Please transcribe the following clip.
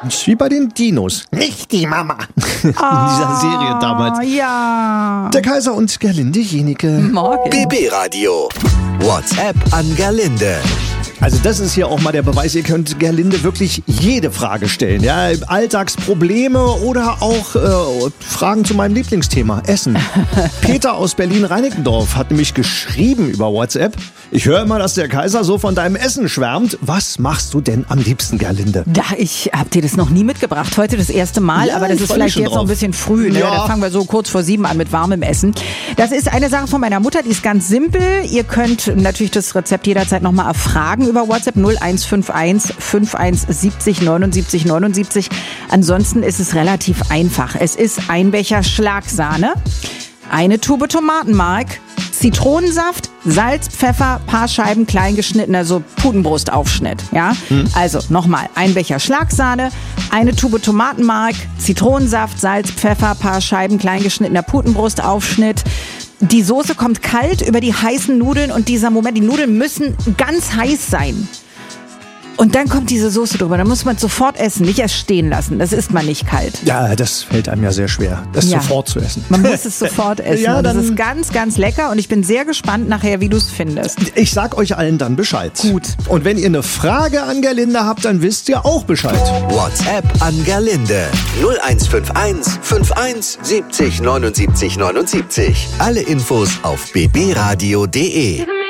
Das ist wie bei den Dinos. Nicht die Mama. In dieser Serie damals. Ja. Der Kaiser und Gerlinde Jenike. Morgen. BB Radio. WhatsApp an Gerlinde. Also das ist hier auch mal der Beweis, ihr könnt Gerlinde wirklich jede Frage stellen. Ja? Alltagsprobleme oder auch Fragen zu meinem Lieblingsthema, Essen. Peter aus Berlin-Reinickendorf hat nämlich geschrieben über WhatsApp: Ich höre immer, dass der Kaiser so von deinem Essen schwärmt. Was machst du denn am liebsten, Gerlinde? Ich hab dir das noch nie mitgebracht. Heute das erste Mal, Ja, aber das ich ist freu mich vielleicht schon jetzt noch drauf. ein bisschen früh. Ne? Ja. Da fangen wir so kurz vor 7 an mit warmem Essen. Das ist eine Sache von meiner Mutter, die ist ganz simpel. Ihr könnt natürlich das Rezept jederzeit nochmal erfragen über WhatsApp 0151 5170 79 79. Ansonsten ist es relativ einfach. Es ist ein Becher Schlagsahne, eine Tube Tomatenmark, Zitronensaft, Salz, Pfeffer, paar Scheiben klein geschnitten, also Putenbrustaufschnitt. Ja? Also nochmal, ein Becher Schlagsahne, eine Tube Tomatenmark, Zitronensaft, Salz, Pfeffer, paar Scheiben klein geschnittener Putenbrustaufschnitt. Die Soße kommt kalt über die heißen Nudeln und dieser Moment, die Nudeln müssen ganz heiß sein. Und dann kommt diese Soße drüber. Dann muss man es sofort essen, nicht erst stehen lassen. Das isst man nicht kalt. Ja, das fällt einem ja sehr schwer, das Ja. sofort zu essen. Man muss es sofort essen. Ja, und das dann- ist ganz, ganz lecker. Und ich bin sehr gespannt nachher, wie du es findest. Ich sag euch allen dann Bescheid. Gut. Und wenn ihr eine Frage an Gerlinde habt, dann wisst ihr auch Bescheid. WhatsApp an Gerlinde. 0151 51 70 79 79. Alle Infos auf bbradio.de.